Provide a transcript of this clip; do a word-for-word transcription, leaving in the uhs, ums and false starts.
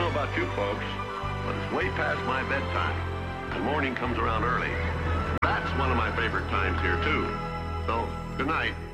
about you folks, but it's way past my bedtime, and morning comes around early. That's one of my favorite times here, too. So, good night.